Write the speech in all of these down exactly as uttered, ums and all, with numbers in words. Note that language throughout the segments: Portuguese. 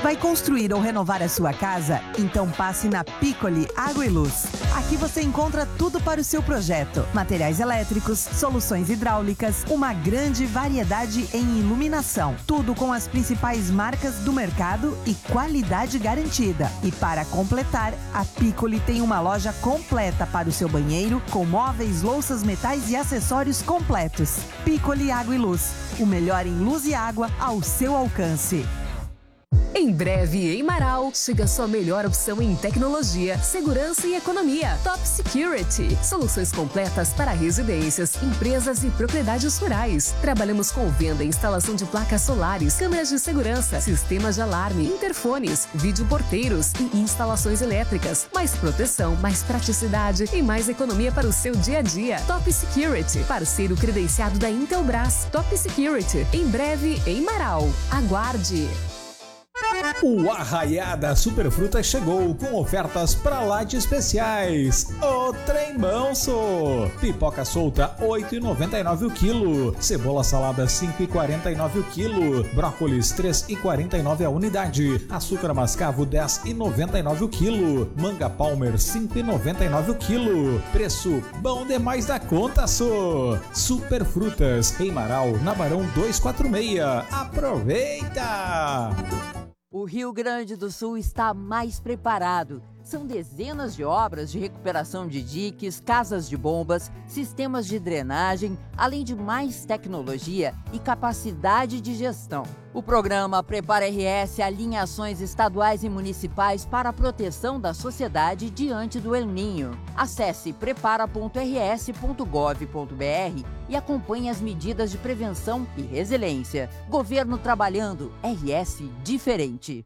Vai construir ou renovar a sua casa? Então passe na Piccoli Água e Luz. Aqui você encontra tudo para o seu projeto. Materiais elétricos, soluções hidráulicas, uma grande variedade em iluminação. Tudo com as principais marcas do mercado e qualidade garantida. E para completar, a Piccoli tem uma loja completa para o seu banheiro, com móveis, louças, metais e acessórios completos. Piccoli Água e Luz. O melhor em luz e água ao seu alcance. Em breve, em Marau, chega a sua melhor opção em tecnologia, segurança e economia. Top Security. Soluções completas para residências, empresas e propriedades rurais. Trabalhamos com venda e instalação de placas solares, câmeras de segurança, sistemas de alarme, interfones, videoporteiros e instalações elétricas. Mais proteção, mais praticidade e mais economia para o seu dia a dia. Top Security, parceiro credenciado da Intelbras. Top Security, em breve, em Marau. Aguarde! O Arraiada Superfruta chegou com ofertas pra lá de especiais. O trem manso. Pipoca solta oito reais e noventa e nove centavos o quilo. Cebola salada cinco reais e quarenta e nove centavos o quilo. Brócolis três reais e quarenta e nove centavos a unidade. Açúcar mascavo dez reais e noventa e nove centavos o quilo. Manga Palmer cinco reais e noventa e nove centavos o quilo. Preço bom demais da conta, só. Superfrutas em Marau, na Barão duzentos e quarenta e seis. Aproveita! O Rio Grande do Sul está mais preparado. São dezenas de obras de recuperação de diques, casas de bombas, sistemas de drenagem, além de mais tecnologia e capacidade de gestão. O programa Prepara R S alinha ações estaduais e municipais para a proteção da sociedade diante do El Niño. Acesse prepara ponto r s ponto gov ponto b r e acompanhe as medidas de prevenção e resiliência. Governo trabalhando, R S diferente.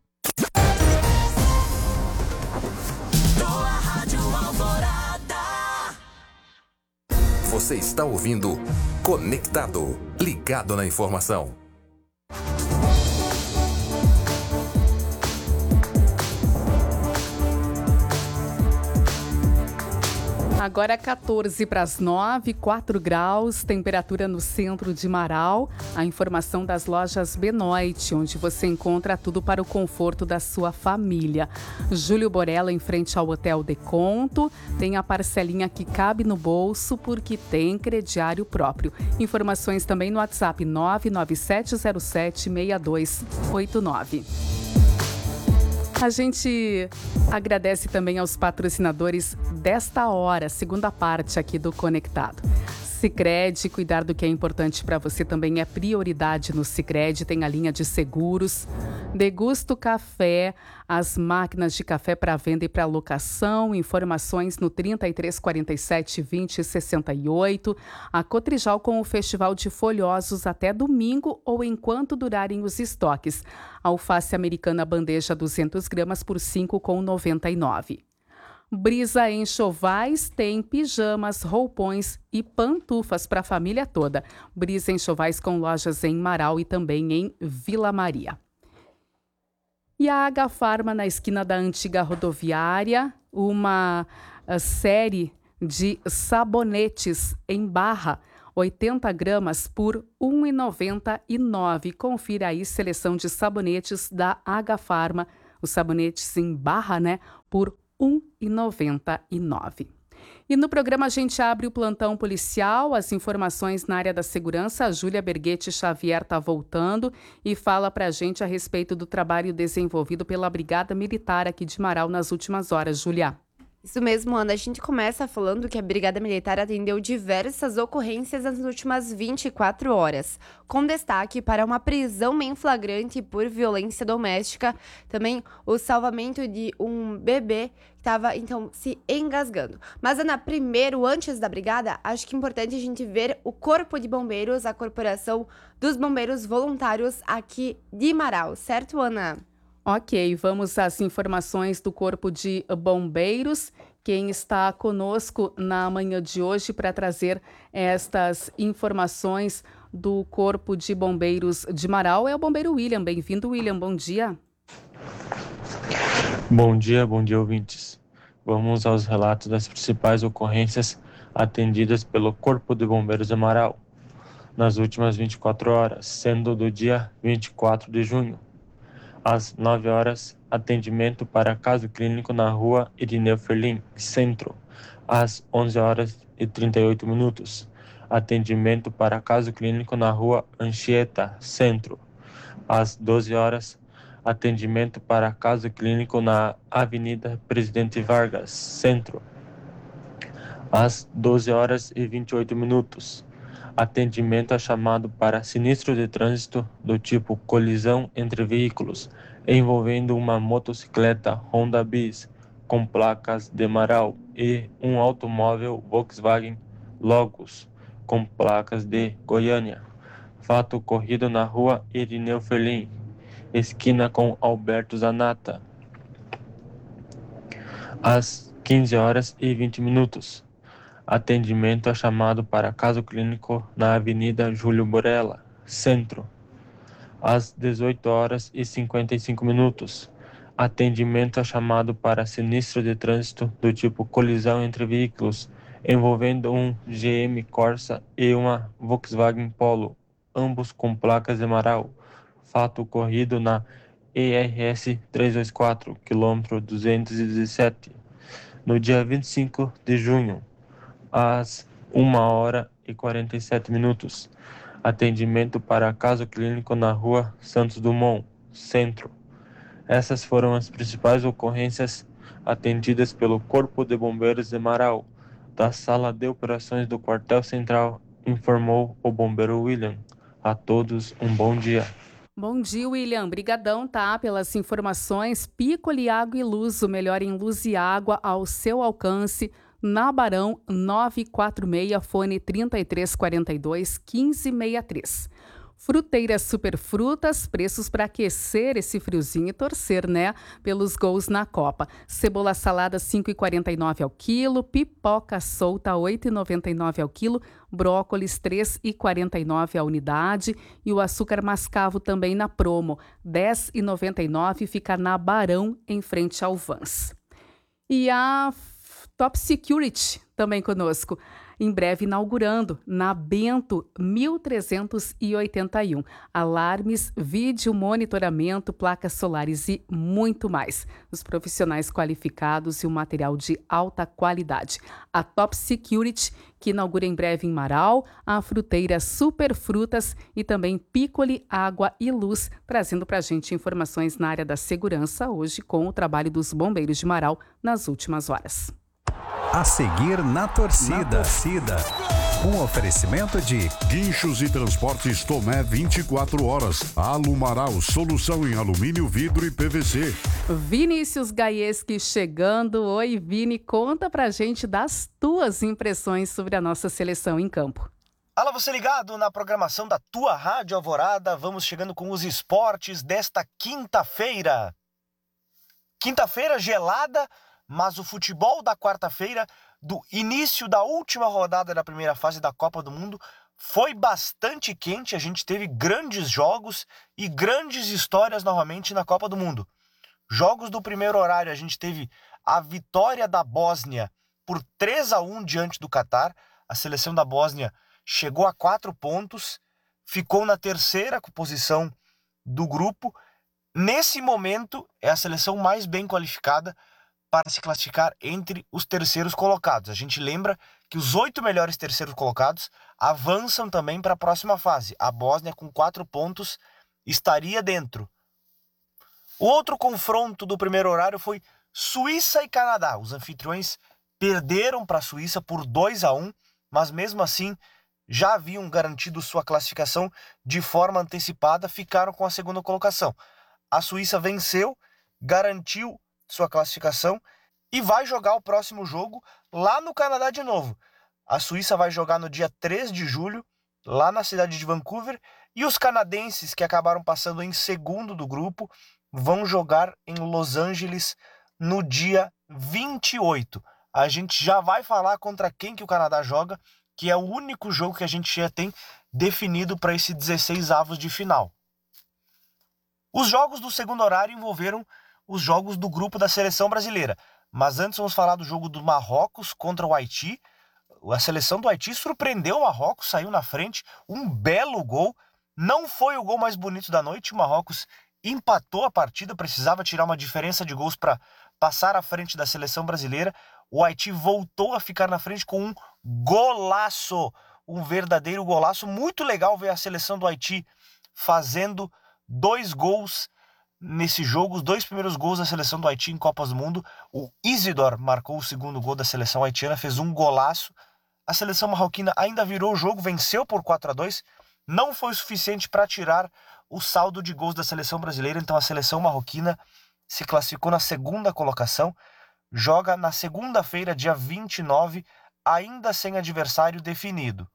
Você está ouvindo Conectado, ligado na informação. Agora quatorze para as nove, quatro graus, temperatura no centro de Marau. A informação das lojas Benoit, onde você encontra tudo para o conforto da sua família. Júlio Borella, em frente ao Hotel Deconto. Tem a parcelinha que cabe no bolso, porque tem crediário próprio. Informações também no WhatsApp nove nove sete zero sete seis dois oito nove. A gente agradece também aos patrocinadores desta hora, segunda parte aqui do Conectado. Sicredi, cuidar do que é importante para você também é prioridade no Sicredi, tem a linha de seguros. Degusto Café, as máquinas de café para venda e para locação, informações no trinta e três, quarenta e sete, vinte, sessenta e oito. A Cotrijal com o Festival de Folhosos até domingo ou enquanto durarem os estoques. Alface americana bandeja duzentas gramas por cinco reais e noventa e nove centavos. Brisa Enxovais tem pijamas, roupões e pantufas para a família toda. Brisa Enxovais com lojas em Marau e também em Vila Maria. E a H Farma na esquina da antiga rodoviária, uma uh, série de sabonetes em barra, oitenta gramas por um real e noventa e nove centavos. Confira aí seleção de sabonetes da H Farma, os sabonetes em barra, né, por um real e noventa e nove centavos. E no programa a gente abre o plantão policial, as informações na área da segurança. A Júlia Berguete Xavier está voltando e fala para a gente a respeito do trabalho desenvolvido pela Brigada Militar aqui de Marau nas últimas horas. Júlia. Isso mesmo, Ana. A gente começa falando que a Brigada Militar atendeu diversas ocorrências nas últimas vinte e quatro horas, com destaque para uma prisão em flagrante por violência doméstica, também o salvamento de um bebê que estava, então, se engasgando. Mas, Ana, primeiro, antes da Brigada, acho que é importante a gente ver o Corpo de Bombeiros, a Corporação dos Bombeiros Voluntários aqui de Marau, certo, Ana? Ok, vamos às informações do Corpo de Bombeiros. Quem está conosco na manhã de hoje para trazer estas informações do Corpo de Bombeiros de Marau é o bombeiro William. Bem-vindo, William. Bom dia. Bom dia, bom dia, ouvintes. Vamos aos relatos das principais ocorrências atendidas pelo Corpo de Bombeiros de Marau nas últimas vinte e quatro horas, sendo do dia vinte e quatro de junho. Às nove horas, atendimento para caso clínico na rua Irineu Ferlin, Centro. Às onze horas e trinta e oito minutos, atendimento para caso clínico na rua Anchieta, Centro. Às doze horas, atendimento para caso clínico na Avenida Presidente Vargas, Centro. Às doze horas e vinte e oito minutos, atendimento a chamado para sinistro de trânsito do tipo colisão entre veículos, envolvendo uma motocicleta Honda Bis com placas de Marau e um automóvel Volkswagen Logos com placas de Goiânia. Fato ocorrido na rua Irineu Ferlin, esquina com Alberto Zanata. Às quinze horas e vinte minutos, atendimento a chamado para caso clínico na Avenida Júlio Borella, Centro. Às dezoito horas e cinquenta e cinco minutos, atendimento a chamado para sinistro de trânsito do tipo colisão entre veículos, envolvendo um G M Corsa e uma Volkswagen Polo, ambos com placas de Marau. Fato ocorrido na E R S trezentos e vinte e quatro, quilômetro duzentos e dezessete, no dia vinte e cinco de junho. Às uma hora e quarenta e sete minutos, atendimento para caso clínico na rua Santos Dumont, Centro. Essas foram as principais ocorrências atendidas pelo Corpo de Bombeiros de Marau, da Sala de Operações do Quartel Central, informou o bombeiro William. A todos, um bom dia. Bom dia, William. Brigadão, tá? Pelas informações. Piccoli Água e Luz, o melhor em luz e água ao seu alcance. Na Barão nove quatro seis, fone trinta e três quarenta e dois, quinze sessenta e três. Fruteiras Superfrutas, preços para aquecer esse friozinho e torcer, né? Pelos gols na Copa. Cebola salada cinco reais e quarenta e nove ao quilo, pipoca solta oito reais e noventa e nove ao quilo, brócolis três reais e quarenta e nove a unidade e o açúcar mascavo também na promo, dez reais e noventa e nove, fica na Barão, em frente ao Vans. E a Top Security também conosco. Em breve inaugurando na Bento mil trezentos e oitenta e um. Alarmes, vídeo monitoramento, placas solares e muito mais. Os profissionais qualificados e o material de alta qualidade. A Top Security, que inaugura em breve em Marau, a fruteira Superfrutas e também Piccoli Água e Luz, trazendo para a gente informações na área da segurança hoje com o trabalho dos bombeiros de Marau nas últimas horas. A seguir na torcida. Na torcida. Um oferecimento de Guinchos e Transportes Tomé vinte e quatro horas. Alumaral, solução em alumínio, vidro e P V C. Vinícius Gaieski chegando. Oi, Vini, conta pra gente das tuas impressões sobre a nossa seleção em campo. Alô, você ligado na programação da tua Rádio Alvorada. Vamos chegando com os esportes desta quinta-feira. Quinta-feira gelada, mas o futebol da quarta-feira, do início da última rodada da primeira fase da Copa do Mundo, foi bastante quente. A gente teve grandes jogos e grandes histórias novamente na Copa do Mundo. Jogos do primeiro horário, a gente teve a vitória da Bósnia por três a um diante do Catar. A seleção da Bósnia chegou a quatro pontos, ficou na terceira posição do grupo. Nesse momento, é a seleção mais bem qualificada para se classificar entre os terceiros colocados. A gente lembra que os oito melhores terceiros colocados avançam também para a próxima fase. A Bósnia, com quatro pontos, estaria dentro. O outro confronto do primeiro horário foi Suíça e Canadá. Os anfitriões perderam para a Suíça por dois a um, mas mesmo assim já haviam garantido sua classificação de forma antecipada, ficaram com a segunda colocação. A Suíça venceu, garantiu sua classificação e vai jogar o próximo jogo lá no Canadá de novo. A Suíça vai jogar no dia três de julho, lá na cidade de Vancouver, e os canadenses, que acabaram passando em segundo do grupo, vão jogar em Los Angeles no dia vinte e oito. A gente já vai falar contra quem que o Canadá joga, que é o único jogo que a gente já tem definido para esse dezesseis avos de final. Os jogos do segundo horário envolveram os jogos do grupo da seleção brasileira. Mas antes vamos falar do jogo do Marrocos contra o Haiti. A seleção do Haiti surpreendeu o Marrocos, saiu na frente, um belo gol. Não foi o gol mais bonito da noite, o Marrocos empatou a partida, precisava tirar uma diferença de gols para passar à frente da seleção brasileira. O Haiti voltou a ficar na frente com um golaço, um verdadeiro golaço. Muito legal ver a seleção do Haiti fazendo dois gols nesse jogo, os dois primeiros gols da seleção do Haiti em Copas do Mundo. O Isidore marcou o segundo gol da seleção haitiana, fez um golaço. A seleção marroquina ainda virou o jogo, venceu por quatro a dois. Não foi o suficiente para tirar o saldo de gols da seleção brasileira, então a seleção marroquina se classificou na segunda colocação, joga na segunda-feira, dia vinte e nove, ainda sem adversário definido.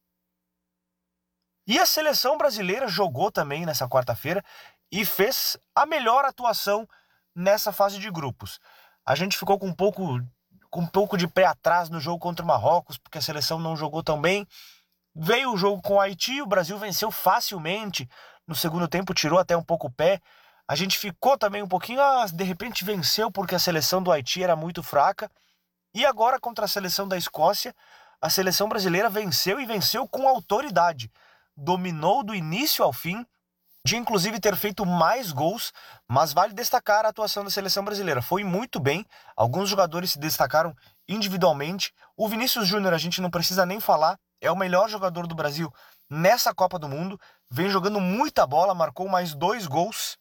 E a seleção brasileira jogou também nessa quarta-feira e fez a melhor atuação nessa fase de grupos. A gente ficou com um pouco, com um pouco de pé atrás no jogo contra o Marrocos, porque a seleção não jogou tão bem. Veio o jogo com o Haiti, o Brasil venceu facilmente. No segundo tempo tirou até um pouco o pé. A gente ficou também um pouquinho, ah, de repente venceu porque a seleção do Haiti era muito fraca. E agora contra a seleção da Escócia, a seleção brasileira venceu e venceu com autoridade. Dominou do início ao fim, de inclusive ter feito mais gols, mas vale destacar a atuação da seleção brasileira. Foi muito bem, alguns jogadores se destacaram individualmente. O Vinícius Júnior, a gente não precisa nem falar, é o melhor jogador do Brasil nessa Copa do Mundo, vem jogando muita bola, marcou mais dois gols.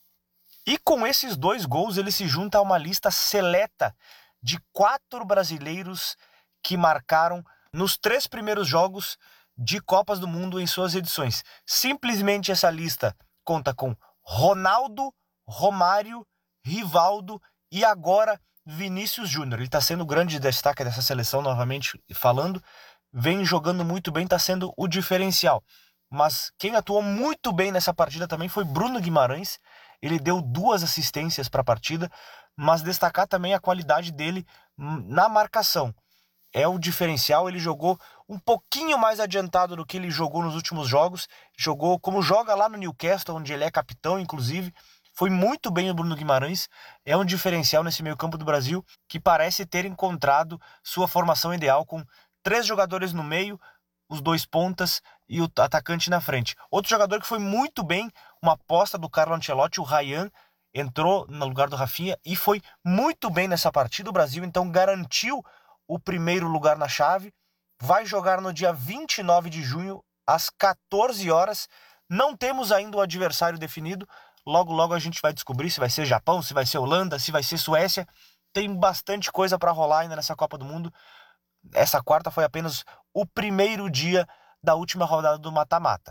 E com esses dois gols ele se junta a uma lista seleta de quatro brasileiros que marcaram nos três primeiros jogos de Copas do Mundo em suas edições. Simplesmente essa lista conta com Ronaldo, Romário, Rivaldo e agora Vinícius Júnior. Ele está sendo o grande destaque dessa seleção, novamente falando. Vem jogando muito bem, está sendo o diferencial. Mas quem atuou muito bem nessa partida também foi Bruno Guimarães. Ele deu duas assistências para a partida, mas destacar também a qualidade dele na marcação. É o diferencial, ele jogou um pouquinho mais adiantado do que ele jogou nos últimos jogos. Jogou como joga lá no Newcastle, onde ele é capitão, inclusive. Foi muito bem o Bruno Guimarães. É um diferencial nesse meio campo do Brasil, que parece ter encontrado sua formação ideal com três jogadores no meio, os dois pontas e o atacante na frente. Outro jogador que foi muito bem, uma aposta do Carlo Ancelotti, o Ryan, entrou no lugar do Rafinha e foi muito bem nessa partida. O Brasil então garantiu o primeiro lugar na chave. Vai jogar no dia vinte e nove de junho, às quatorze horas. Não temos ainda o adversário definido. Logo, logo a gente vai descobrir se vai ser Japão, se vai ser Holanda, se vai ser Suécia. Tem bastante coisa para rolar ainda nessa Copa do Mundo. Essa quarta foi apenas o primeiro dia da última rodada do mata-mata.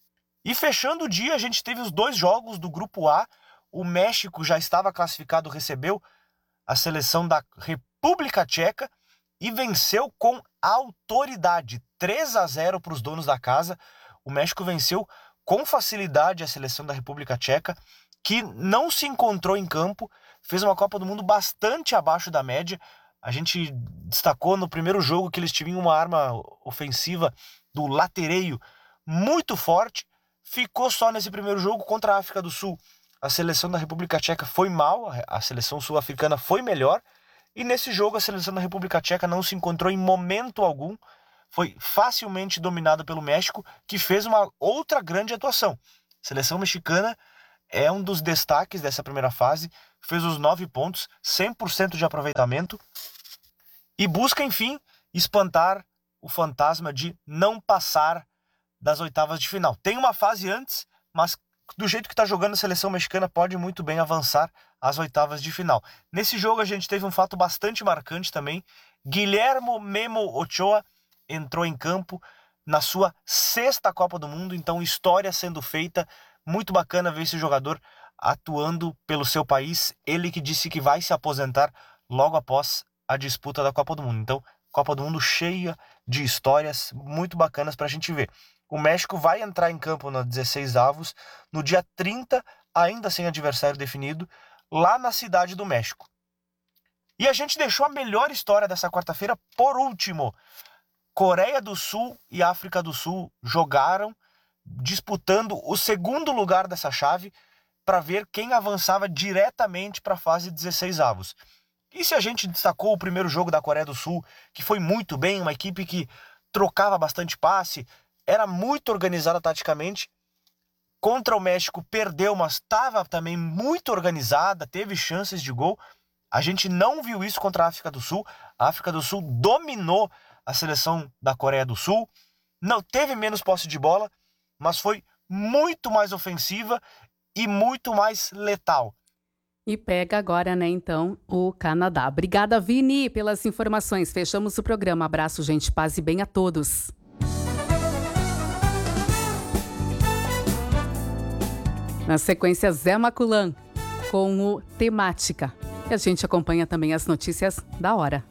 E fechando o dia, a gente teve os dois jogos do Grupo A. O México já estava classificado, recebeu a seleção da República Tcheca e venceu com autoridade, três a zero para os donos da casa. O México venceu com facilidade a seleção da República Tcheca, que não se encontrou em campo, fez uma Copa do Mundo bastante abaixo da média. A gente destacou no primeiro jogo que eles tinham uma arma ofensiva do latereio muito forte. Ficou só nesse primeiro jogo contra a África do Sul. A seleção da República Tcheca foi mal, a seleção sul-africana foi melhor. E nesse jogo a seleção da República Tcheca não se encontrou em momento algum. Foi facilmente dominada pelo México, que fez uma outra grande atuação. A seleção mexicana é um dos destaques dessa primeira fase. Fez os nove pontos, cem por cento de aproveitamento. E busca, enfim, espantar o fantasma de não passar das oitavas de final. Tem uma fase antes, mas do jeito que está jogando a seleção mexicana, pode muito bem avançar às oitavas de final. Nesse jogo a gente teve um fato bastante marcante também. Guillermo Memo Ochoa entrou em campo na sua sexta Copa do Mundo, então história sendo feita. Muito bacana ver esse jogador atuando pelo seu país. Ele que disse que vai se aposentar logo após a disputa da Copa do Mundo. Então, Copa do Mundo cheia de histórias muito bacanas para a gente ver. O México vai entrar em campo na dezesseis avos, no dia trinta, ainda sem adversário definido, lá na Cidade do México. E a gente deixou a melhor história dessa quarta-feira por último. Coreia do Sul e África do Sul jogaram, disputando o segundo lugar dessa chave para ver quem avançava diretamente para a fase dezesseis avos. E se a gente destacou o primeiro jogo da Coreia do Sul, que foi muito bem, uma equipe que trocava bastante passe, era muito organizada taticamente, Contra o México perdeu, mas estava também muito organizada, teve chances de gol. A gente não viu isso contra a África do Sul. A África do Sul dominou a seleção da Coreia do Sul. Não teve menos posse de bola, mas foi muito mais ofensiva e muito mais letal. E pega agora, né, então, o Canadá. Obrigada, Vini, pelas informações. Fechamos o programa. Abraço, gente. Paz e bem a todos. Na sequência, Zé Maculan, com o Temática. E a gente acompanha também as notícias da hora.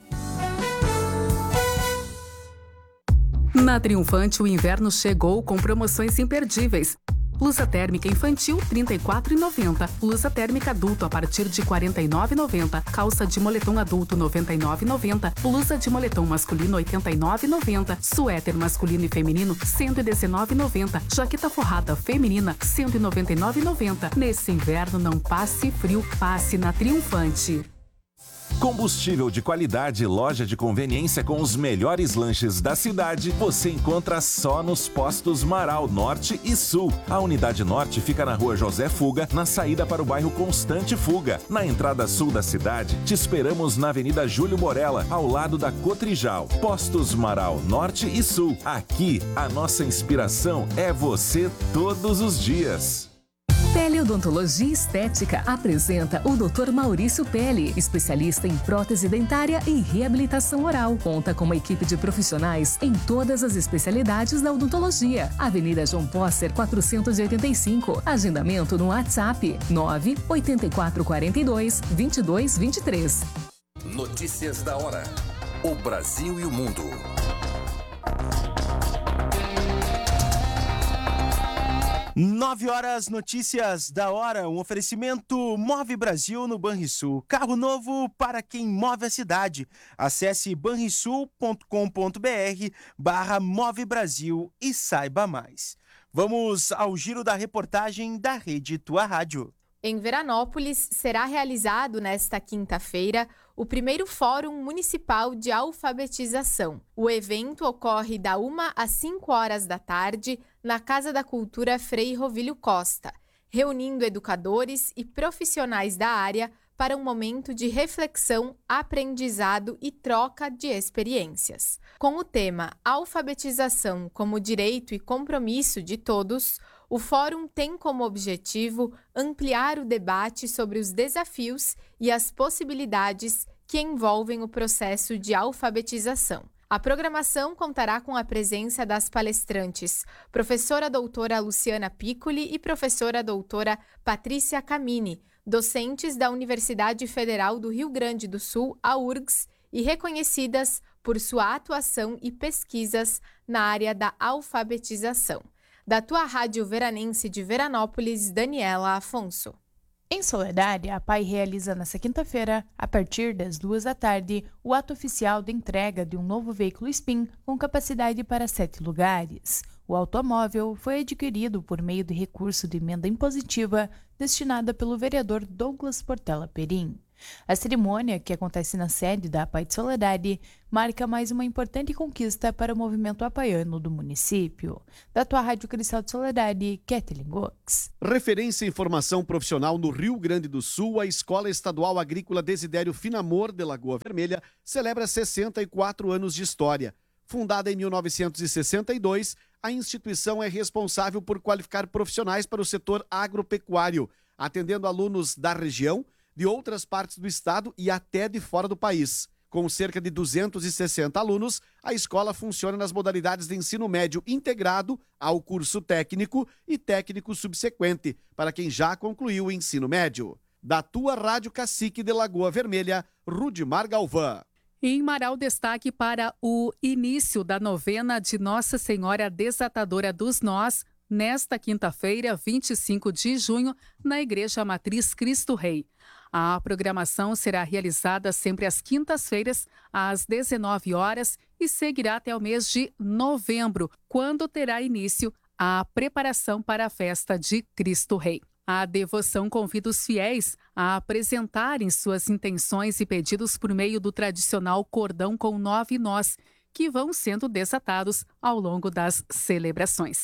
Na Triunfante, o inverno chegou com promoções imperdíveis. Blusa térmica infantil, trinta e quatro reais e noventa centavos. Blusa térmica adulto a partir de quarenta e nove reais e noventa centavos. Calça de moletom adulto, noventa e nove reais e noventa centavos. Blusa de moletom masculino, oitenta e nove reais e noventa centavos. Suéter masculino e feminino, cento e dezenove reais e noventa centavos. Jaqueta forrada feminina, cento e noventa e nove reais e noventa centavos. Nesse inverno, não passe frio, passe na Triunfante. Combustível de qualidade, loja de conveniência com os melhores lanches da cidade, você encontra só nos postos Marau Norte e Sul. A unidade norte fica na rua José Fuga, na saída para o bairro Constante Fuga. Na entrada sul da cidade, te esperamos na Avenida Júlio Borella, ao lado da Cotrijal. Postos Marau Norte e Sul. Aqui, a nossa inspiração é você todos os dias. Teleodontologia Estética apresenta o doutor Maurício Pelle, especialista em prótese dentária e reabilitação oral. Conta com uma equipe de profissionais em todas as especialidades da odontologia. Avenida João Posser, quatrocentos e oitenta e cinco. Agendamento no WhatsApp nove oito quatro quatro dois, dois dois dois três. Notícias da hora. O Brasil e o mundo. Nove horas, notícias da hora, um oferecimento Move Brasil no Banrisul. Carro novo para quem move a cidade. Acesse banrisul.com.br barra Move Brasil e saiba mais. Vamos ao giro da reportagem da Rede Tua Rádio. Em Veranópolis, será realizado nesta quinta-feira o primeiro Fórum Municipal de Alfabetização. O evento ocorre da uma às cinco horas da tarde na Casa da Cultura Frei Rovílio Costa, reunindo educadores e profissionais da área para um momento de reflexão, aprendizado e troca de experiências. Com o tema Alfabetização como direito e compromisso de todos, o Fórum tem como objetivo ampliar o debate sobre os desafios e as possibilidades que envolvem o processo de alfabetização. A programação contará com a presença das palestrantes professora doutora Luciana Piccoli e professora doutora Patrícia Camini, docentes da Universidade Federal do Rio Grande do Sul, a U R G S, e reconhecidas por sua atuação e pesquisas na área da alfabetização. Da Tua Rádio Veranense de Veranópolis, Daniela Afonso. Em Soledade, a P A I realiza nesta quinta-feira, a partir das duas da tarde, o ato oficial de entrega de um novo veículo Spin com capacidade para sete lugares. O automóvel foi adquirido por meio de recurso de emenda impositiva destinada pelo vereador Douglas Portela Perim. A cerimônia, que acontece na sede da A P A I de Soledade, marca mais uma importante conquista para o movimento apaiano do município. Da Tua Rádio Cristal de Soledade, Kathleen Gox. Referência em formação profissional no Rio Grande do Sul, a Escola Estadual Agrícola Desidério Finamor de Lagoa Vermelha celebra sessenta e quatro anos de história. Fundada em mil novecentos e sessenta e dois, a instituição é responsável por qualificar profissionais para o setor agropecuário, atendendo alunos da região, de outras partes do estado e até de fora do país. Com cerca de duzentos e sessenta alunos, a escola funciona nas modalidades de ensino médio integrado ao curso técnico e técnico subsequente, para quem já concluiu o ensino médio. Da Tua Rádio Cacique de Lagoa Vermelha, Rudimar Galvão. Em Marau, destaque para o início da novena de Nossa Senhora Desatadora dos Nós, nesta quinta-feira, vinte e cinco de junho, na Igreja Matriz Cristo Rei. A programação será realizada sempre às quintas-feiras, às dezenove horas, e seguirá até o mês de novembro, quando terá início a preparação para a festa de Cristo Rei. A devoção convida os fiéis a apresentarem suas intenções e pedidos por meio do tradicional cordão com nove nós, que vão sendo desatados ao longo das celebrações.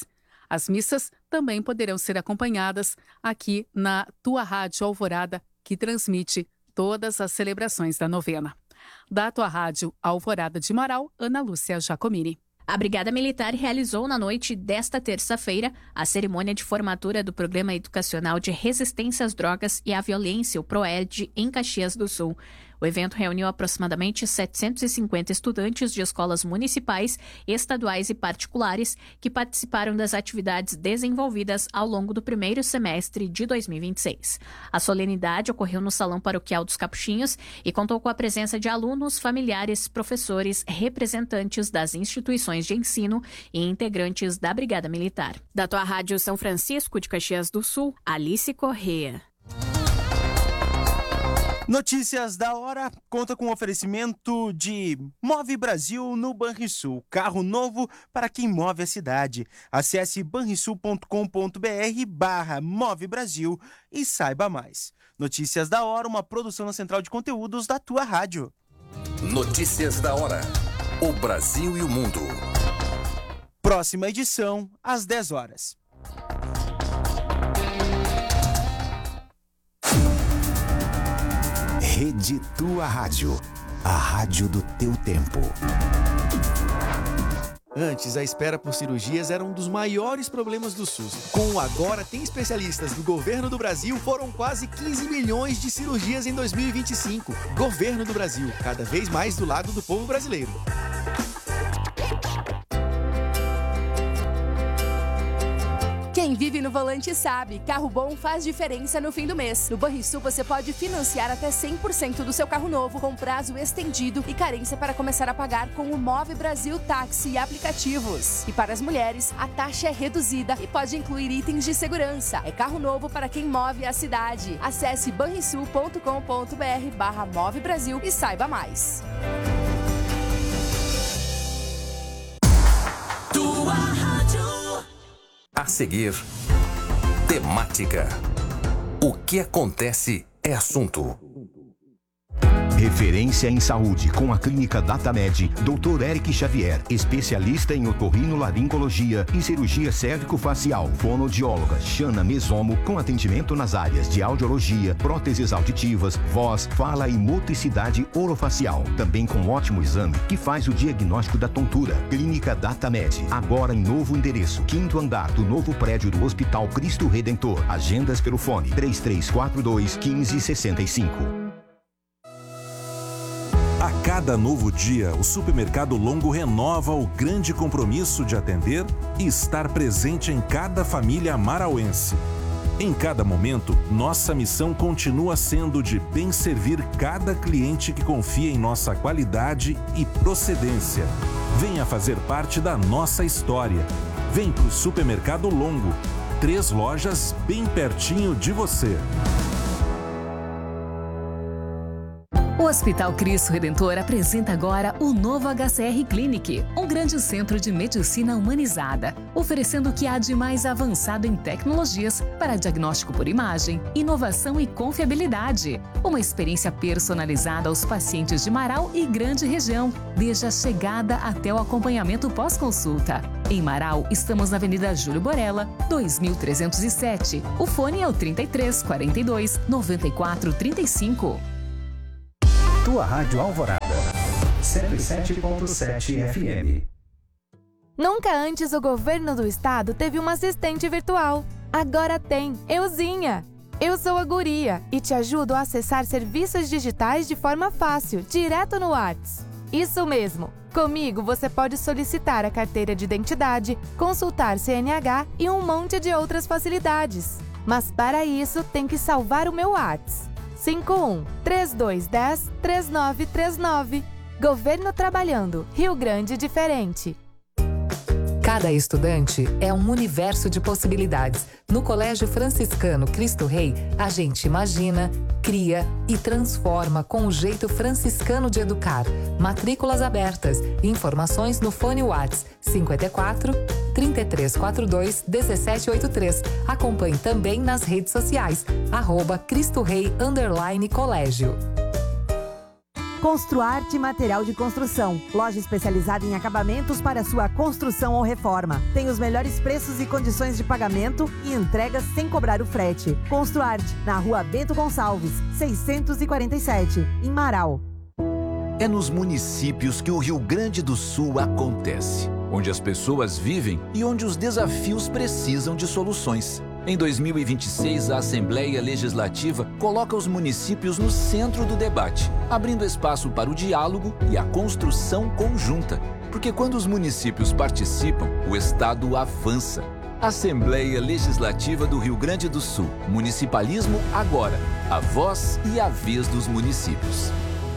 As missas também poderão ser acompanhadas aqui na Tua Rádio Alvorada, que transmite todas as celebrações da novena. Da Tua Rádio Alvorada de Marau, Ana Lúcia Giacomini. A Brigada Militar realizou na noite desta terça-feira a cerimônia de formatura do Programa Educacional de Resistência às Drogas e à Violência, o PROED, em Caxias do Sul. O evento reuniu aproximadamente setecentos e cinquenta estudantes de escolas municipais, estaduais e particulares que participaram das atividades desenvolvidas ao longo do primeiro semestre de dois mil e vinte e seis. A solenidade ocorreu no Salão Paroquial dos Capuchinhos e contou com a presença de alunos, familiares, professores, representantes das instituições de ensino e integrantes da Brigada Militar. Da Tua Rádio São Francisco de Caxias do Sul, Alice Corrêa. Notícias da hora conta com oferecimento de Move Brasil no Banrisul. Carro novo para quem move a cidade. Acesse banrisul.com.br barra Move Brasil e saiba mais. Notícias da hora, uma produção na Central de Conteúdos da Tua Rádio. Notícias da hora. O Brasil e o mundo. Próxima edição, às dez horas. Rede Tua Rádio, a rádio do teu tempo. Antes, a espera por cirurgias era um dos maiores problemas do SUS. Com o Agora Tem Especialistas do Governo do Brasil, foram quase quinze milhões de cirurgias em dois mil e vinte e cinco. Governo do Brasil, cada vez mais do lado do povo brasileiro. Quem vive no volante sabe, carro bom faz diferença no fim do mês. No Banrisul você pode financiar até cem por cento do seu carro novo com prazo estendido e carência para começar a pagar com o Move Brasil Táxi e aplicativos. E para as mulheres, a taxa é reduzida e pode incluir itens de segurança. É carro novo para quem move a cidade. Acesse banrisul.com.br barra Move Brasil e saiba mais. Tua Rádio. A seguir, temática. O que acontece é assunto. Referência em saúde com a Clínica DataMed, doutor Eric Xavier, especialista em otorrinolaringologia e cirurgia cérvico-facial, fonoaudióloga Xana Mesomo, com atendimento nas áreas de audiologia, próteses auditivas, voz, fala e motricidade orofacial. Também com ótimo exame que faz o diagnóstico da tontura. Clínica DataMed, agora em novo endereço, quinto andar do novo prédio do Hospital Cristo Redentor. Agendas pelo fone três três quatro dois, um cinco seis cinco. A cada novo dia, o Supermercado Longo renova o grande compromisso de atender e estar presente em cada família marauense. Em cada momento, nossa missão continua sendo de bem servir cada cliente que confia em nossa qualidade e procedência. Venha fazer parte da nossa história. Vem pro Supermercado Longo. Três lojas bem pertinho de você. O Hospital Cristo Redentor apresenta agora o novo H C R Clinic, um grande centro de medicina humanizada, oferecendo o que há de mais avançado em tecnologias para diagnóstico por imagem, inovação e confiabilidade. Uma experiência personalizada aos pacientes de Marau e grande região, desde a chegada até o acompanhamento pós-consulta. Em Marau, estamos na Avenida Júlio Borella, dois mil trezentos e sete. O fone é o trinta e três, quarenta e dois, noventa e quatro, trinta e cinco. Tua Rádio Alvorada, cento e sete ponto sete F M. Nunca antes o governo do estado teve uma assistente virtual. Agora tem, Euzinha. Eu sou a Guria e te ajudo a acessar serviços digitais de forma fácil, direto no WhatsApp. Isso mesmo. Comigo você pode solicitar a carteira de identidade, consultar C N H e um monte de outras facilidades. Mas para isso tem que salvar o meu WhatsApp. cinco um, três dois um zero, três nove três nove. Governo trabalhando. Rio Grande diferente. Cada estudante é um universo de possibilidades. No Colégio Franciscano Cristo Rei, a gente imagina, cria e transforma com o jeito franciscano de educar. Matrículas abertas. Informações no fone WhatsApp cinquenta e quatro, trinta e três quarenta e dois, dezessete oitenta e três. Acompanhe também nas redes sociais, arroba Cristo Rei underline colégio. Construarte Material de Construção, loja especializada em acabamentos para sua construção ou reforma. Tem os melhores preços e condições de pagamento e entregas sem cobrar o frete. Construarte, na Rua Bento Gonçalves, seiscentos e quarenta e sete, em Marau. É nos municípios que o Rio Grande do Sul acontece, onde as pessoas vivem e onde os desafios precisam de soluções. Em dois mil e vinte e seis, a Assembleia Legislativa coloca os municípios no centro do debate, abrindo espaço para o diálogo e a construção conjunta. Porque quando os municípios participam, o Estado avança. Assembleia Legislativa do Rio Grande do Sul. Municipalismo agora. A voz e a vez dos municípios.